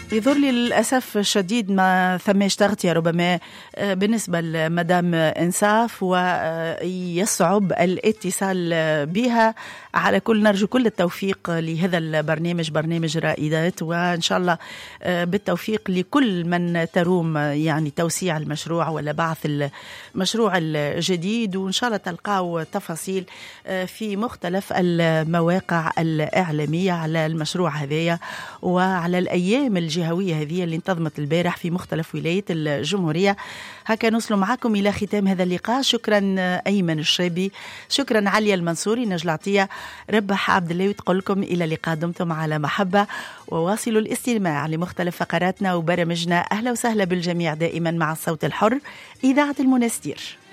يظهر لي للأسف الشديد ما ثماش تغطية ربما بالنسبة لمدام إنصاف، ويصعب الاتصال بها. على كل نرجو كل التوفيق لهذا البرنامج، برنامج رائدات، وإن شاء الله بالتوفيق لكل من تروم يعني توسيع المشروع ولا بعث المشروع الجديد، وإن شاء الله تلقاو تفاصيل في مختلف المواقع الإعلامية على المشروع هذايا وعلى الأيام الجهوية هذه اللي انتظمت البارح في مختلف ولايات الجمهورية. هكا نوصل معكم إلى ختام هذا اللقاء. شكرا أيمن الشابي، شكرا عليا المنصوري، نجل عطية، ربح عبد الله، وتقول لكم إلى لقاء، دمتم على محبة، وواصلوا الاستماع لمختلف فقراتنا وبرامجنا. أهلا وسهلا بالجميع دائما مع الصوت الحر، إذاعة المنستير.